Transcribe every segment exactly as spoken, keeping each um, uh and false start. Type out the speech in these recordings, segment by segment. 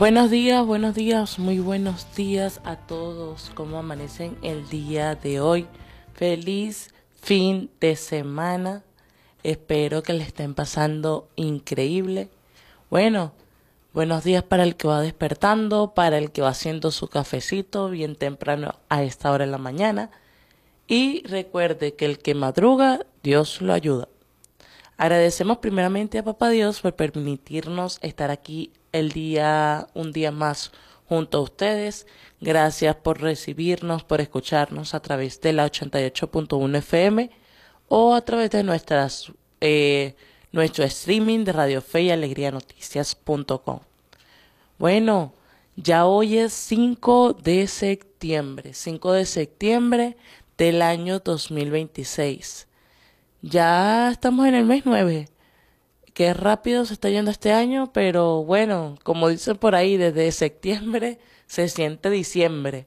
Buenos días, buenos días, muy buenos días a todos. ¿Cómo amanecen el día de hoy? Feliz fin de semana. Espero que le estén pasando increíble. Bueno, buenos días para el que va despertando, para el que va haciendo su cafecito bien temprano a esta hora de la mañana. Y recuerde que el que madruga, Dios lo ayuda. Agradecemos primeramente a Papá Dios por permitirnos estar aquí el día, un día más junto a ustedes. Gracias por recibirnos, por escucharnos a través de la ochenta y ocho punto uno F M o a través de nuestras, eh, nuestro streaming de Radio Fe y Alegría Noticias punto com. Bueno, ya hoy es cinco de septiembre, cinco de septiembre del año dos mil veintiséis. Ya estamos en el mes nueve. Qué rápido se está yendo este año, pero bueno, como dicen por ahí, desde septiembre se siente diciembre.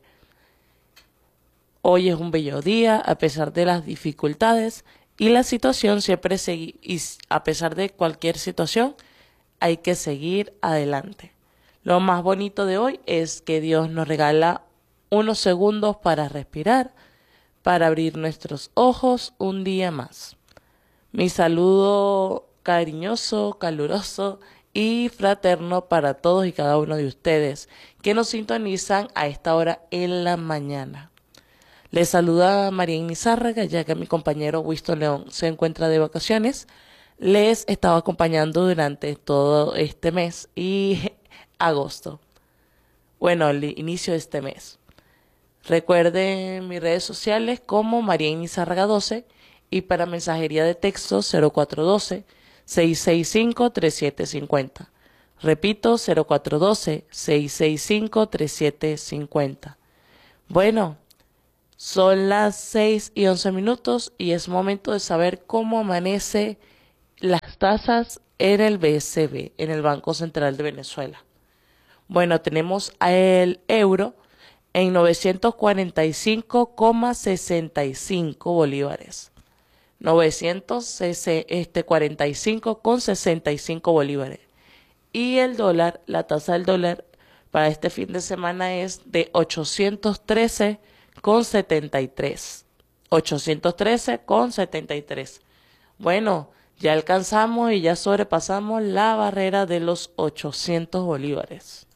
Hoy es un bello día, a pesar de las dificultades y la situación siempre sigue, y a pesar de cualquier situación, hay que seguir adelante. Lo más bonito de hoy es que Dios nos regala unos segundos para respirar, para abrir nuestros ojos un día más. Mi saludo cariñoso, caluroso y fraterno para todos y cada uno de ustedes que nos sintonizan a esta hora en la mañana. Les saluda María Inizárraga, ya que mi compañero Winston León se encuentra de vacaciones. Les estaba acompañando durante todo este mes y agosto. Bueno, el inicio de este mes. Recuerden mis redes sociales como María Inizárraga doce y para mensajería de texto cero cuatro uno dos, seis seis cinco, tres siete cinco cero. Repito, cero cuatro uno dos, seis seis cinco, tres siete cinco cero. Bueno, son las seis y once minutos y es momento de saber cómo amanece las tasas en el B C B, en el Banco Central de Venezuela. Bueno, tenemos el euro en novecientos cuarenta y cinco coma sesenta y cinco bolívares. novecientos cuarenta y cinco coma sesenta y cinco bolívares. Y el dólar, la tasa del dólar para este fin de semana es de ochocientos trece coma setenta y tres. ochocientos trece coma setenta y tres. Bueno, ya alcanzamos y ya sobrepasamos la barrera de los ochocientos bolívares.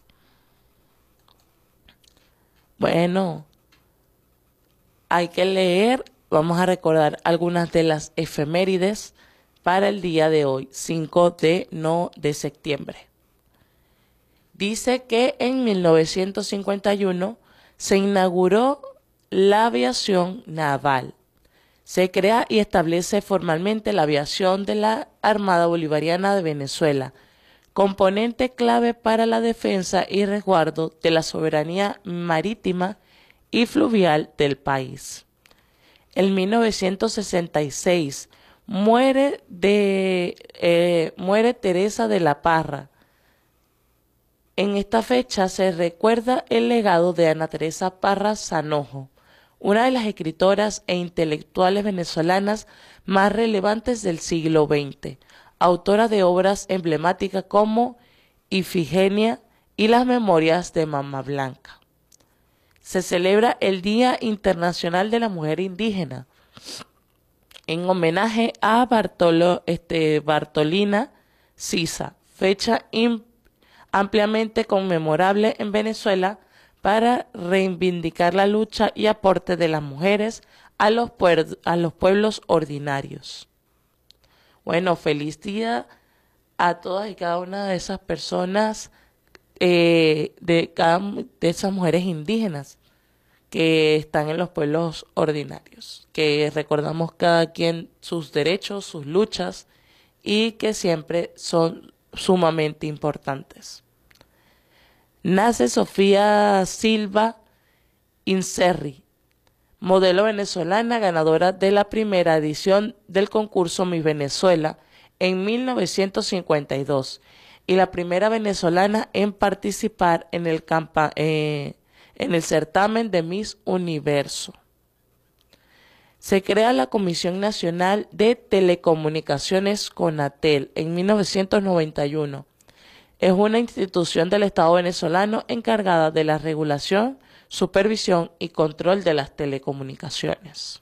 Bueno, hay que leer. Vamos a recordar algunas de las efemérides para el día de hoy, cinco de septiembre. Dice que en mil novecientos cincuenta y uno se inauguró la aviación naval. Se crea y establece formalmente la aviación de la Armada Bolivariana de Venezuela, componente clave para la defensa y resguardo de la soberanía marítima y fluvial del país. En mil novecientos sesenta y seis muere, de, eh, muere Teresa de la Parra. En esta fecha se recuerda el legado de Ana Teresa Parra Sanojo, una de las escritoras e intelectuales venezolanas más relevantes del siglo veinte, autora de obras emblemáticas como Ifigenia y Las Memorias de Mamá Blanca. Se celebra el Día Internacional de la Mujer Indígena en homenaje a Bartolo, este, Bartolina Sisa, fecha ampliamente conmemorable en Venezuela para reivindicar la lucha y aporte de las mujeres a los, a los pueblos ordinarios. Bueno, feliz día a todas y cada una de esas personas, eh, de, cada, de esas mujeres indígenas que están en los pueblos ordinarios, que recordamos cada quien sus derechos, sus luchas y que siempre son sumamente importantes. Nace Sofía Silva Inserri, modelo venezolana ganadora de la primera edición del concurso Miss Venezuela en mil novecientos cincuenta y dos y la primera venezolana en participar en el, campa, eh, en el certamen de Miss Universo. Se crea la Comisión Nacional de Telecomunicaciones CONATEL en mil novecientos noventa y uno. Es una institución del Estado venezolano encargada de la regulación, supervisión y control de las telecomunicaciones.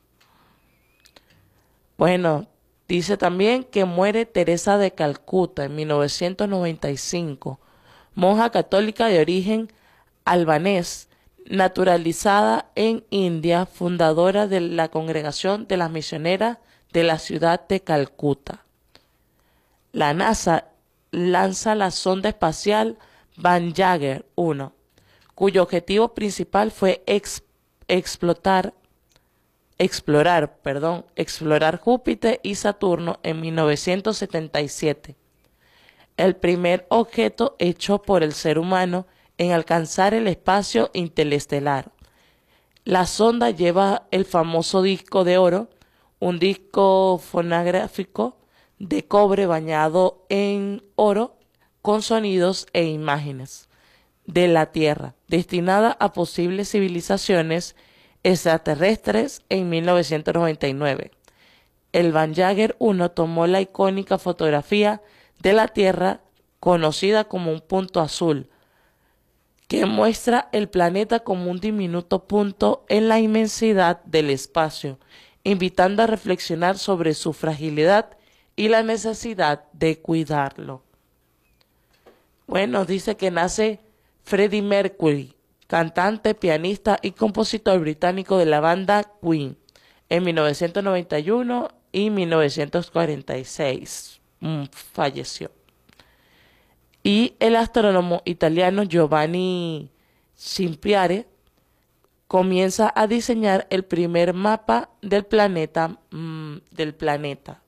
Bueno, dice también que muere Teresa de Calcuta en mil novecientos noventa y cinco, monja católica de origen albanés, naturalizada en India, fundadora de la Congregación de las Misioneras de la ciudad de Calcuta. La NASA lanza la sonda espacial Voyager uno, cuyo objetivo principal fue ex explotar, explorar, perdón, explorar Júpiter y Saturno en mil novecientos setenta y siete. El primer objeto hecho por el ser humano en alcanzar el espacio interestelar. La sonda lleva el famoso disco de oro, un disco fonográfico de cobre bañado en oro con sonidos e imágenes de la Tierra, destinada a posibles civilizaciones extraterrestres en mil novecientos noventa y nueve. El Voyager uno tomó la icónica fotografía de la Tierra conocida como un punto azul, que muestra el planeta como un diminuto punto en la inmensidad del espacio, invitando a reflexionar sobre su fragilidad y la necesidad de cuidarlo. Bueno, dice que nace Freddie Mercury, cantante, pianista y compositor británico de la banda Queen, en mil novecientos noventa y uno y mil novecientos cuarenta y seis. Mm, falleció. Y el astrónomo italiano Giovanni Cimpiare comienza a diseñar el primer mapa del planeta, mmm, del planeta,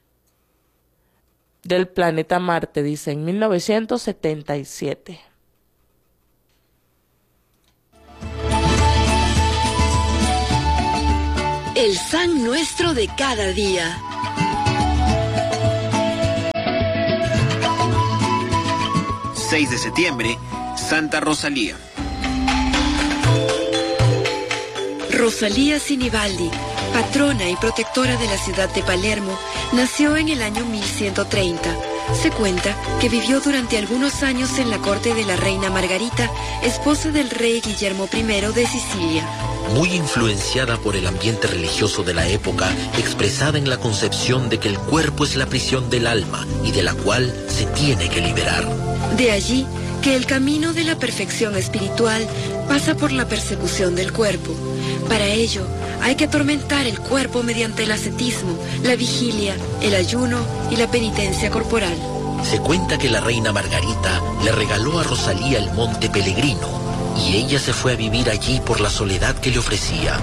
del planeta Marte, dice, en mil novecientos setenta y siete. El San Nuestro de cada día. seis de septiembre, Santa Rosalía. Rosalía Sinibaldi, patrona y protectora de la ciudad de Palermo, nació en el año mil ciento treinta. Se cuenta que vivió durante algunos años en la corte de la reina Margarita, esposa del rey Guillermo primero de Sicilia. Muy influenciada por el ambiente religioso de la época, expresada en la concepción de que el cuerpo es la prisión del alma y de la cual se tiene que liberar. De allí que el camino de la perfección espiritual pasa por la persecución del cuerpo. Para ello, hay que atormentar el cuerpo mediante el ascetismo, la vigilia, el ayuno y la penitencia corporal. Se cuenta que la reina Margarita le regaló a Rosalía el Monte Pellegrino y ella se fue a vivir allí por la soledad que le ofrecía.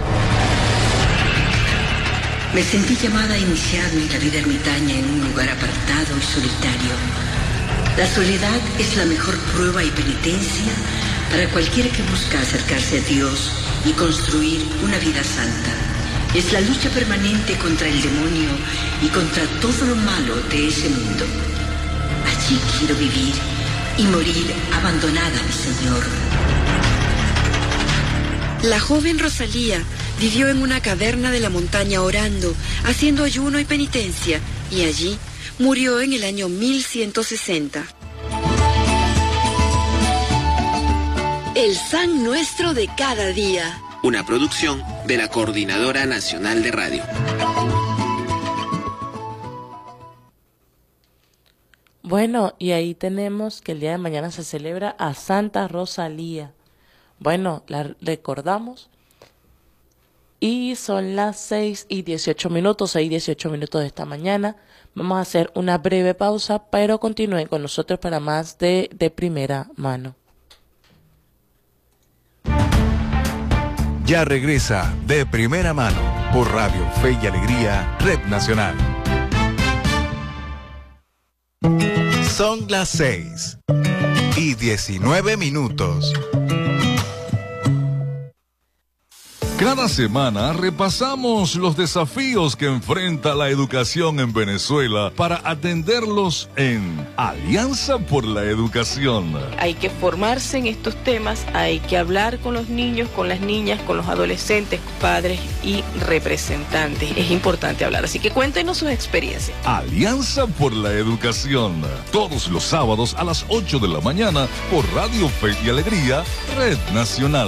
Me sentí llamada a iniciarme en la vida ermitaña en un lugar apartado y solitario. La soledad es la mejor prueba y penitencia para cualquiera que busca acercarse a Dios y construir una vida santa. Es la lucha permanente contra el demonio y contra todo lo malo de ese mundo. Allí quiero vivir y morir abandonada, mi Señor. La joven Rosalía vivió en una caverna de la montaña orando, haciendo ayuno y penitencia, y allí murió en el año mil ciento sesenta. El San Nuestro de cada día. Una producción de la Coordinadora Nacional de Radio. Bueno, y ahí tenemos que el día de mañana se celebra a Santa Rosalía. Bueno, la recordamos. Y son las seis y dieciocho minutos, seis y dieciocho minutos de esta mañana. Vamos a hacer una breve pausa, pero continúen con nosotros para más de, de primera mano. Ya regresa De Primera Mano por Radio Fe y Alegría, Red Nacional. Son las seis y diecinueve minutos. Cada semana repasamos los desafíos que enfrenta la educación en Venezuela para atenderlos en Alianza por la Educación. Hay que formarse en estos temas, hay que hablar con los niños, con las niñas, con los adolescentes, padres y representantes. Es importante hablar, así que cuéntenos sus experiencias. Alianza por la Educación, todos los sábados a las ocho de la mañana por Radio Fe y Alegría, Red Nacional.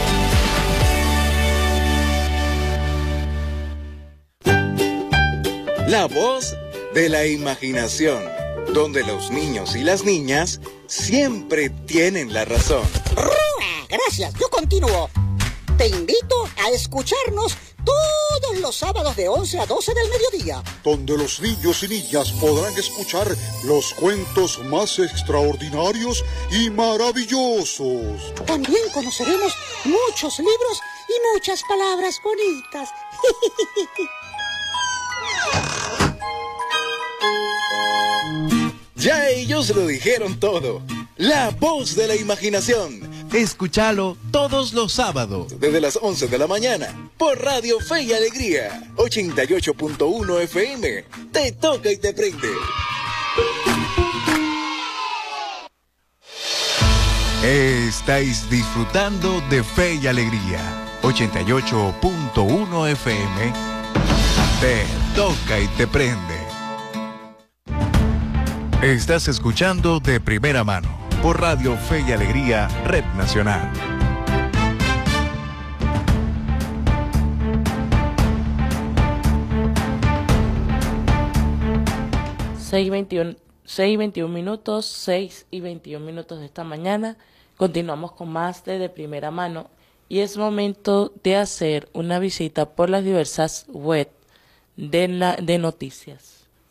La voz de la imaginación, donde los niños y las niñas siempre tienen la razón. Gracias, yo continúo. Te invito a escucharnos todos los sábados de once a doce del mediodía, donde los niños y niñas podrán escuchar los cuentos más extraordinarios y maravillosos. También conoceremos muchos libros y muchas palabras bonitas. Ya ellos lo dijeron todo. La voz de la imaginación. Escúchalo todos los sábados desde las once de la mañana por Radio Fe y Alegría ochenta y ocho punto uno F M. Te toca y te prende. Estáis disfrutando de Fe y Alegría ochenta y ocho punto uno F M. Te toca y te prende. Estás escuchando De Primera Mano por Radio Fe y Alegría, Red Nacional. seis y veintiuno, seis y veintiuno minutos, seis y veintiuno minutos de esta mañana. Continuamos con más de De Primera Mano y es momento de hacer una visita por las diversas web de, la, de noticias.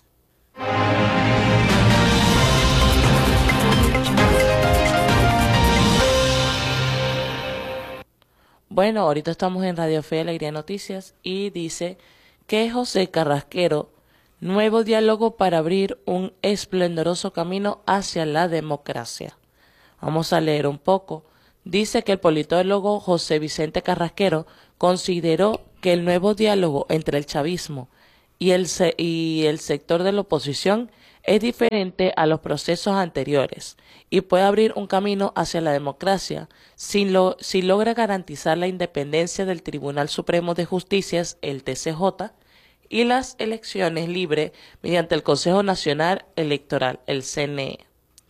Bueno, ahorita estamos en Radio Fe y Alegría Noticias y dice que José Carrasquero, nuevo diálogo para abrir un esplendoroso camino hacia la democracia. Vamos a leer un poco. Dice que el politólogo José Vicente Carrasquero consideró que el nuevo diálogo entre el chavismo y el, se y el sector de la oposición es diferente a los procesos anteriores y puede abrir un camino hacia la democracia si, lo, si logra garantizar la independencia del Tribunal Supremo de Justicia, el T C J, y las elecciones libres mediante el Consejo Nacional Electoral, el C N E.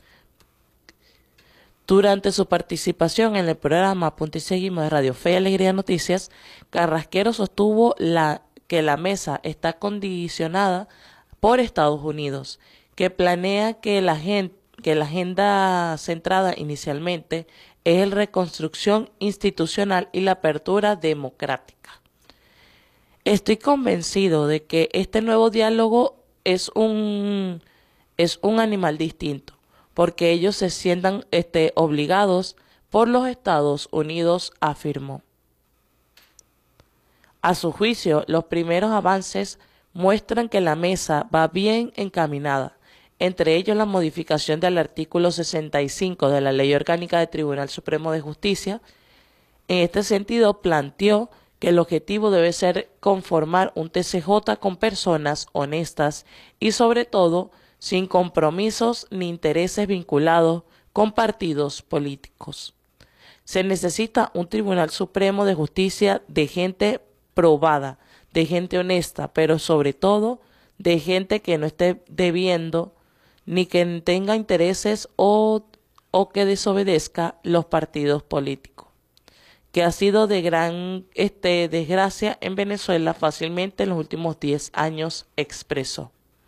Durante su participación en el programa Punto y Seguimos de Radio Fe y Alegría Noticias, Carrasquero sostuvo la, que la mesa está condicionada por Estados Unidos, que planea que la, gen, que la agenda centrada inicialmente es la reconstrucción institucional y la apertura democrática. Estoy convencido de que este nuevo diálogo es un, es un animal distinto, porque ellos se sientan este, obligados por los Estados Unidos, afirmó. A su juicio, los primeros avances muestran que la mesa va bien encaminada, entre ellos la modificación del artículo sesenta y cinco de la Ley Orgánica del Tribunal Supremo de Justicia. En este sentido, planteó que el objetivo debe ser conformar un T C J con personas honestas y, sobre todo, sin compromisos ni intereses vinculados con partidos políticos. Se necesita un Tribunal Supremo de Justicia de gente probada, de gente honesta, pero sobre todo de gente que no esté debiendo ni que tenga intereses o, o que desobedezca los partidos políticos, que ha sido de gran este, desgracia en Venezuela fácilmente en los últimos diez años, expresó.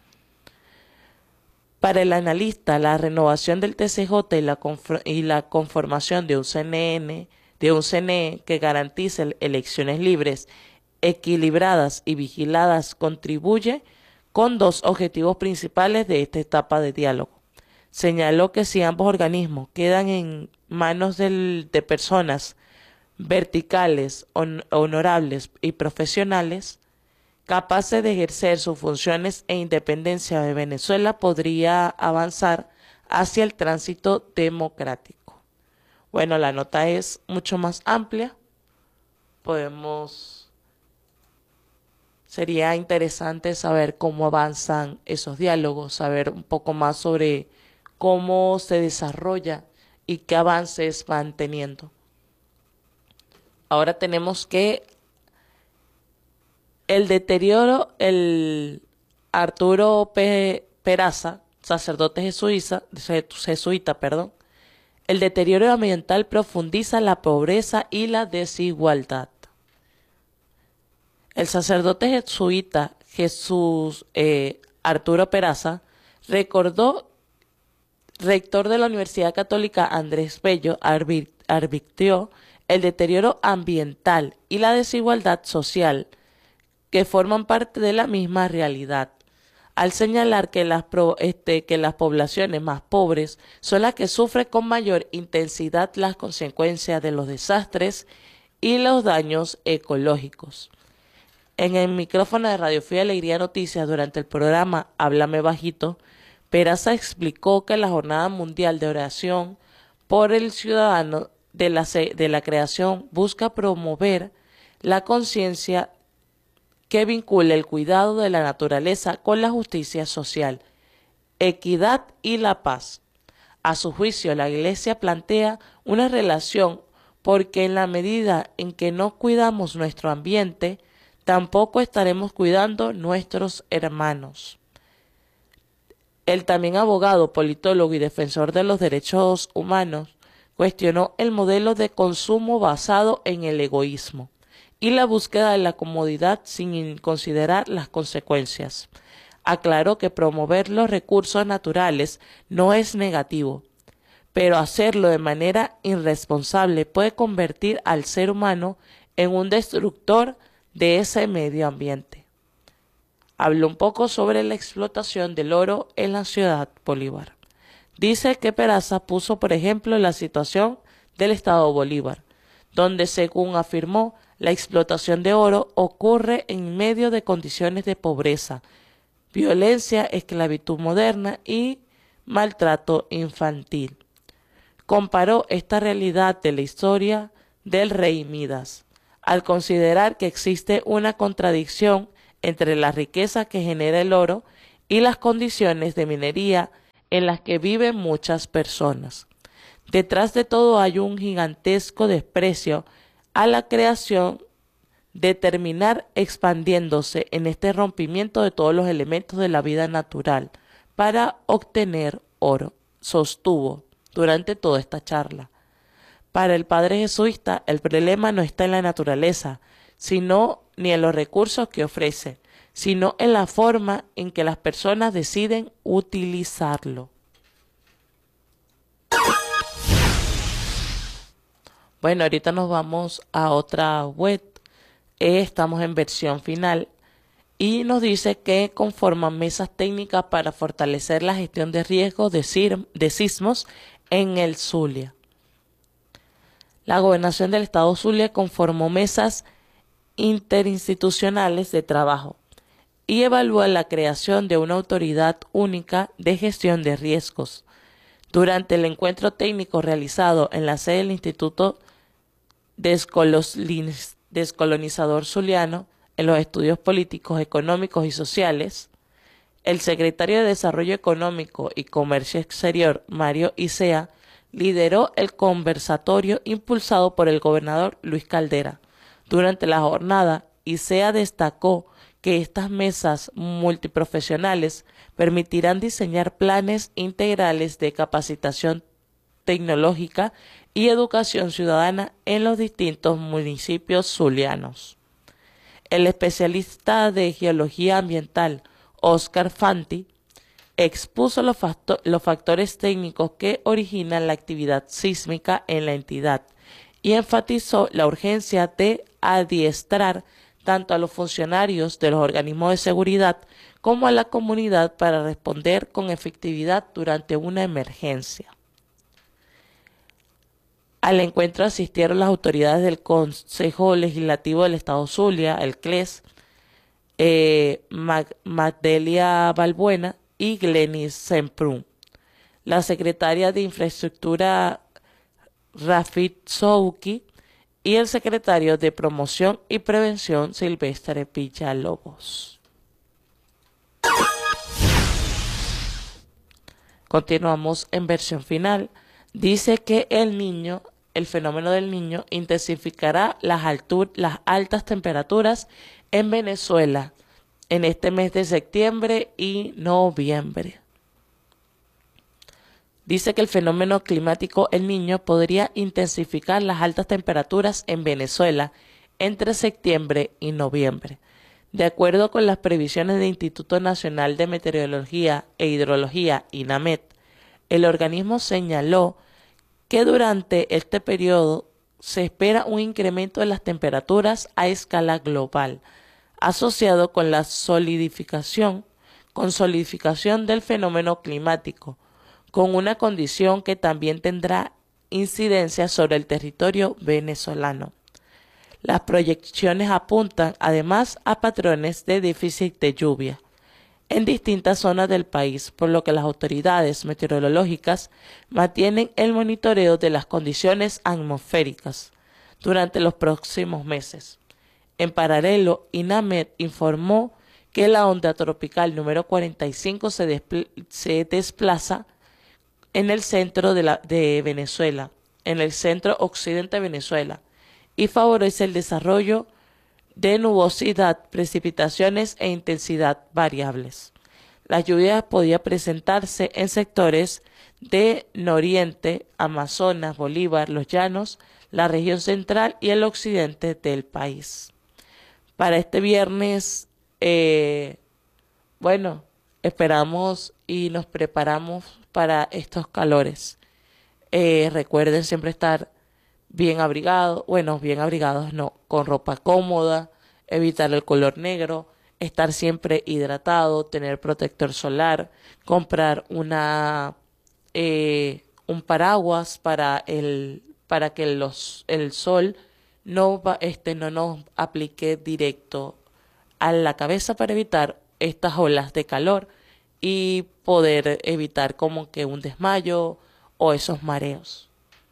Para el analista, la renovación del T C J y la, y la conformación de un C N N, de un C N E que garantice elecciones libres, equilibradas y vigiladas contribuye con dos objetivos principales de esta etapa de diálogo. Señaló que si ambos organismos quedan en manos del, de personas verticales, hon honorables y profesionales, capaces de ejercer sus funciones e independencia de Venezuela, podría avanzar hacia el tránsito democrático. Bueno, la nota es mucho más amplia, podemos, sería interesante saber cómo avanzan esos diálogos, saber un poco más sobre cómo se desarrolla y qué avances van teniendo. Ahora tenemos que el deterioro, el Arturo P. Peraza, sacerdote jesuita, jesuita, perdón, el deterioro ambiental profundiza la pobreza y la desigualdad. El sacerdote jesuita Jesús eh, Arturo Peraza recordó, rector de la Universidad Católica Andrés Bello, advirtió el deterioro ambiental y la desigualdad social que forman parte de la misma realidad, al señalar que las, pro, este, que las poblaciones más pobres son las que sufren con mayor intensidad las consecuencias de los desastres y los daños ecológicos. En el micrófono de Radio Fe y Alegría Noticias, durante el programa Háblame Bajito, Peraza explicó que la Jornada Mundial de Oración por el Ciudadano de la, de la Creación busca promover la conciencia que vincula el cuidado de la naturaleza con la justicia social, equidad y la paz. A su juicio, la Iglesia plantea una relación porque en la medida en que no cuidamos nuestro ambiente, tampoco estaremos cuidando nuestros hermanos. El también abogado, politólogo y defensor de los derechos humanos cuestionó el modelo de consumo basado en el egoísmo y la búsqueda de la comodidad sin considerar las consecuencias. Aclaró que promover los recursos naturales no es negativo, pero hacerlo de manera irresponsable puede convertir al ser humano en un destructor de ese medio ambiente. Habló un poco sobre la explotación del oro en la ciudad Bolívar. Dice que Peraza puso, por ejemplo, la situación del estado Bolívar, donde, según afirmó, la explotación de oro ocurre en medio de condiciones de pobreza, violencia, esclavitud moderna y maltrato infantil. Comparó esta realidad de la historia del rey Midas, al considerar que existe una contradicción entre la riqueza que genera el oro y las condiciones de minería en las que viven muchas personas. Detrás de todo hay un gigantesco desprecio a la creación de terminar expandiéndose en este rompimiento de todos los elementos de la vida natural para obtener oro, sostuvo durante toda esta charla. Para el padre jesuita, el problema no está en la naturaleza, sino ni en los recursos que ofrece, sino en la forma en que las personas deciden utilizarlo. Bueno, ahorita nos vamos a otra web, eh, estamos en versión final y nos dice que conforman mesas técnicas para fortalecer la gestión de riesgos de, sir, de sismos en el Zulia. La Gobernación del Estado Zulia conformó mesas interinstitucionales de trabajo y evalúa la creación de una autoridad única de gestión de riesgos. Durante el encuentro técnico realizado en la sede del Instituto Descolonizador Zuliano en los estudios políticos, económicos y sociales, el secretario de Desarrollo Económico y Comercio Exterior, Mario Isea, lideró el conversatorio impulsado por el gobernador Luis Caldera. Durante la jornada, Isea destacó que estas mesas multiprofesionales permitirán diseñar planes integrales de capacitación tecnológica y educación ciudadana en los distintos municipios zulianos. El especialista de geología ambiental, Oscar Fanti, expuso los, factor, los factores técnicos que originan la actividad sísmica en la entidad y enfatizó la urgencia de adiestrar tanto a los funcionarios de los organismos de seguridad como a la comunidad para responder con efectividad durante una emergencia. Al encuentro asistieron las autoridades del Consejo Legislativo del Estado Zulia, el C L E S, eh, Mag Magdelia Balbuena y Glenis Semprún. La secretaria de Infraestructura Rafit Souki y el secretario de Promoción y Prevención, Silvestre Villalobos. Continuamos en versión final. Dice que el niño, el fenómeno del niño, intensificará las, altur, las altas temperaturas en Venezuela en este mes de septiembre y noviembre. Dice que el fenómeno climático El Niño podría intensificar las altas temperaturas en Venezuela entre septiembre y noviembre. De acuerdo con las previsiones del Instituto Nacional de Meteorología e Hidrología, INAMET, el organismo señaló que durante este periodo se espera un incremento de las temperaturas a escala global, asociado con la solidificación, con solidificación del fenómeno climático, con una condición que también tendrá incidencia sobre el territorio venezolano. Las proyecciones apuntan además a patrones de déficit de lluvia en distintas zonas del país, por lo que las autoridades meteorológicas mantienen el monitoreo de las condiciones atmosféricas durante los próximos meses. En paralelo, INAMET informó que la onda tropical número cuarenta y cinco se, despl- se desplaza en el centro de, la, de Venezuela, en el centro occidente de Venezuela, y favorece el desarrollo de nubosidad, precipitaciones e intensidad variables. Las lluvias podían presentarse en sectores de Noriente, Amazonas, Bolívar, Los Llanos, la región central y el occidente del país. Para este viernes, eh, bueno, esperamos y nos preparamos para estos calores. Eh, recuerden siempre estar bien abrigados, bueno, bien abrigados no, con ropa cómoda, evitar el color negro, estar siempre hidratado, tener protector solar, comprar una eh, un paraguas para el para que los el sol no va, este no nos aplique directo a la cabeza para evitar estas olas de calor y poder evitar como que un desmayo o esos mareos.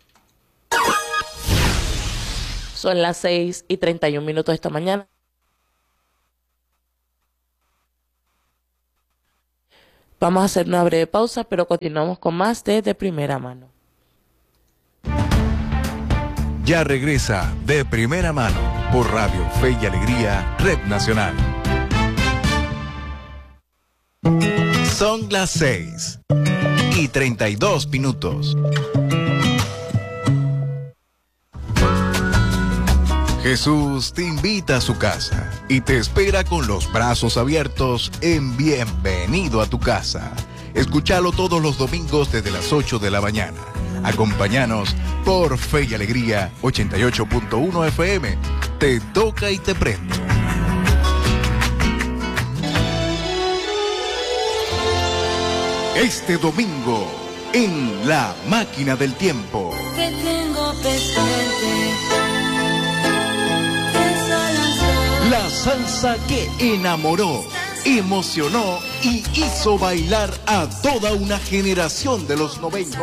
Son las seis y treinta y un minutos de esta mañana. Vamos a hacer una breve pausa, pero continuamos con más de De Primera Mano. Ya regresa De Primera Mano por Radio Fe y Alegría, Red Nacional. Son las seis y treinta y dos minutos. Jesús te invita a su casa y te espera con los brazos abiertos en Bienvenido a tu Casa. Escúchalo todos los domingos desde las ocho de la mañana. Acompáñanos por Fe y Alegría ochenta y ocho punto uno F M. Te toca y te prende. Este domingo en La Máquina del Tiempo. Te tengo presente. La salsa que enamoró, emocionó y hizo bailar a toda una generación de los noventa.